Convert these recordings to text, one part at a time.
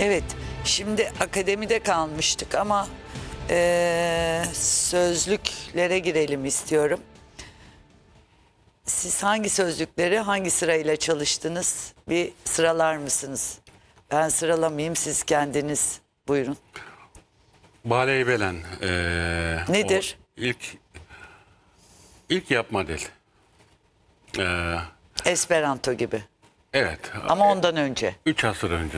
Evet, şimdi akademide kalmıştık ama sözlüklere girelim istiyorum. Siz hangi sözlükleri hangi sırayla çalıştınız? Bir sıralar mısınız? Ben sıralamayayım, siz kendiniz buyurun. Baleybelen. Nedir? O ilk yapma dil. Esperanto gibi. Evet. Ama ondan önce. 3 asır önce.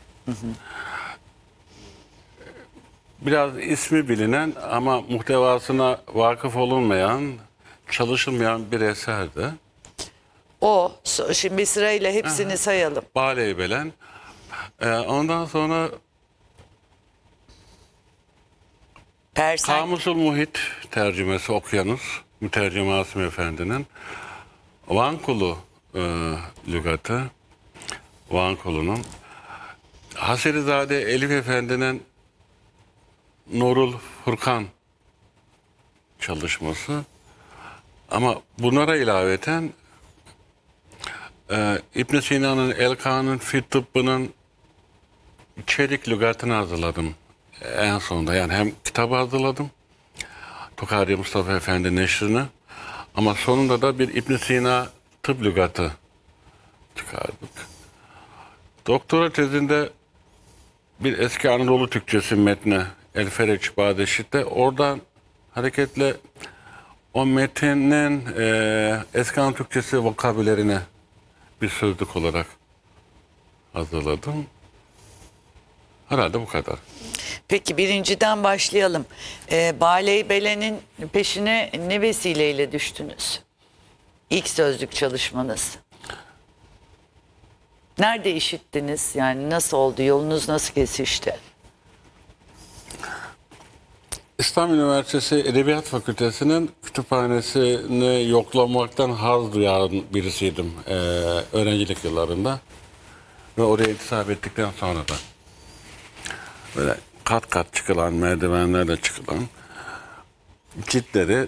Biraz ismi bilinen ama muhtevasına vakıf olunmayan, çalışılmayan bir eserdi. Şimdi bir sırayla hepsini sayalım. Baleybelen. Ondan sonra Persen, Kamusul Muhit tercümesi okuyanız. Mütercim Asım Efendi'nin. Vankulu lügatı. Vankulu'nun. Hasirizade Elif Efendi'nin Nurul Furkan çalışması. Ama bunlara ilaveten İbn Sina'nın Elkan'ın Fi Tıbbı'nın içerik lügatını hazırladım en sonunda. Yani hem kitabı hazırladım, Tukari Mustafa Efendi neşrini, ama sonunda da bir İbn Sina tıp lügatı çıkardık. Doktora tezinde bir eski Anadolu Türkçesi metni El Fereç Badeşit'te, oradan hareketle o metnin eski Anadolu Türkçesi vokabülerini bir sözlük olarak hazırladım. Herhalde bu kadar. peki birinciden başlayalım. Baleybelen'in peşine ne vesileyle düştünüz? İlk sözlük çalışmanız. Nerede işittiniz? Yani nasıl oldu? Yolunuz nasıl kesişti? İstanbul Üniversitesi Edebiyat Fakültesi'nin kütüphanesini yoklamaktan haz duyan birisiydim öğrencilik yıllarında. Ve oraya intisap ettikten sonra da böyle kat kat çıkılan, merdivenlerle çıkılan ciltleri